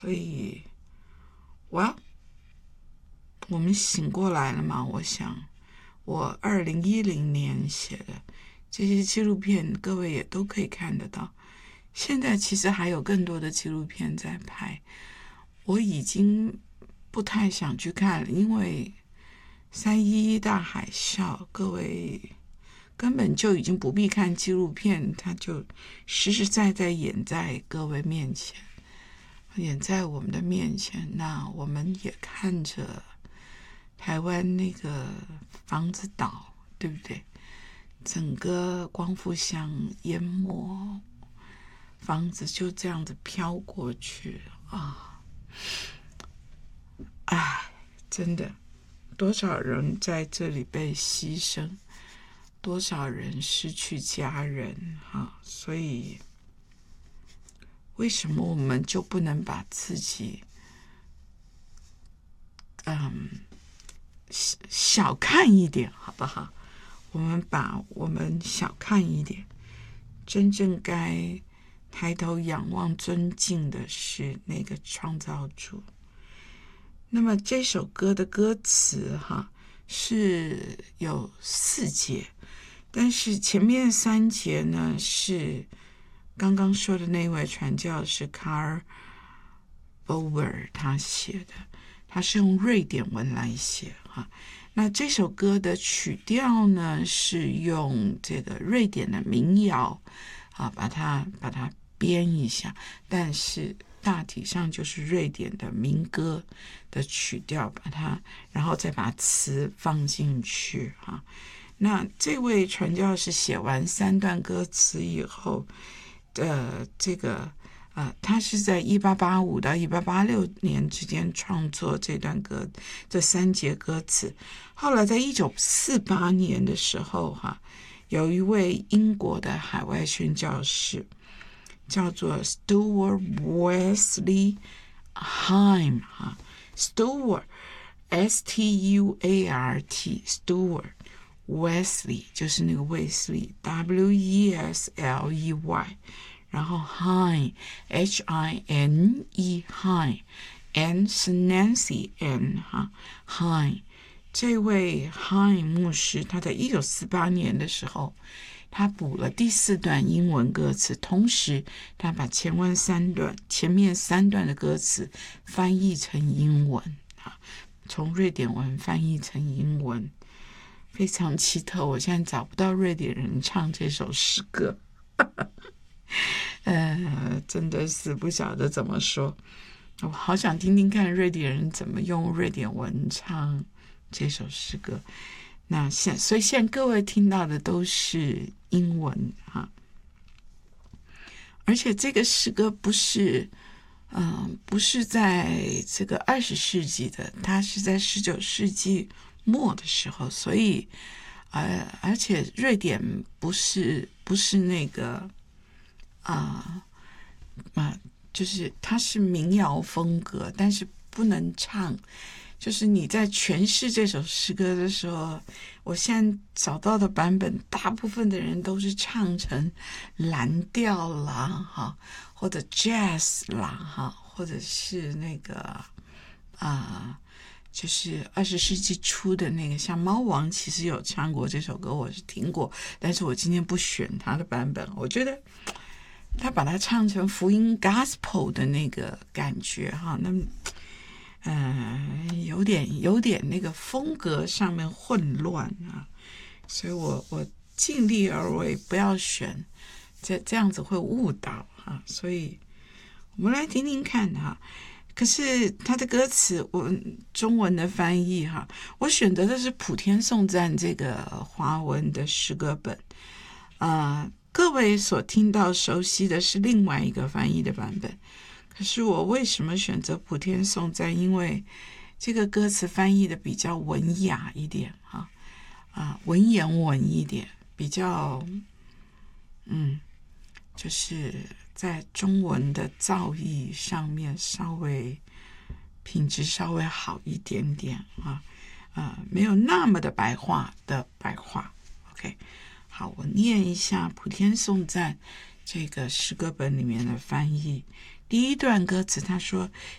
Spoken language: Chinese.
所以我们醒过来了嘛？我想，我2010年写的这些纪录片，各位也都可以看得到。现在其实还有更多的纪录片在拍，我已经不太想去看了，因为311大海啸，各位根本就已经不必看纪录片，它就实实在在演在各位面前，演在我们的面前。那我们也看着台湾那个房子倒，对不对？整个光复乡淹没，房子就这样子飘过去啊！哎，真的，多少人在这里被牺牲，多少人失去家人啊！所以，为什么我们就不能把自己小看一点，好不好？我们小看一点，真正该抬头仰望尊敬的是那个创造主。那么这首歌的歌词是有4节，但是前面3节呢是刚刚说的那位传教士卡尔·鲍威尔他写的，他是用瑞典文来写那这首歌的曲调呢是用这个瑞典的民谣把它编一下，但是大体上就是瑞典的民歌的曲调，然后再把词放进去那这位传教士写完3段歌词以后这个他是在1885到1886年之间创作这3节歌词。后来在1948年的时候有一位英国的海外宣教士叫做 Stuart Wesley Hime Stuart S-T-U-A-R-T Stuart Wesley 就是那个卫斯理 W-E-S-L-E-Y， 然后 Hine H-I-N-E Hine N 是 Nancy N Hine。这位 Hine 牧师他在1948年的时候他补了第4段英文歌词，同时他把前面3段的歌词翻译成英文从瑞典文翻译成英文，非常奇特。我现在找不到瑞典人唱这首诗歌真的是不晓得怎么说。我好想听听看瑞典人怎么用瑞典文唱这首诗歌。所以现在各位听到的都是英文而且这个诗歌不是在这个20世纪的，它是在19世纪末的时候，所以而且瑞典不是那个就是它是民谣风格，但是不能唱。就是你在诠释这首诗歌的时候，我现在找到的版本，大部分的人都是唱成蓝调啦或者 jazz 啦或者是那个就是20世纪初的那个，像猫王其实有唱过这首歌，我是听过，但是我今天不选他的版本，我觉得他把它唱成福音 gospel 的那个感觉那么有点那个风格上面混乱所以我尽力而为，不要选这样子会误导所以我们来听听看可是他的歌词我中文的翻译我选择的是普天颂赞这个华文的诗歌本各位所听到熟悉的是另外一个翻译的版本。可是我为什么选择普天颂赞？因为这个歌词翻译的比较文雅一点文言文一点，比较就是在中文的造诣上面品质稍微好一点点没有那么的白话的白话。 OK， 好，我念一下普天颂赞这个诗歌本里面的翻译。第1段歌词他说，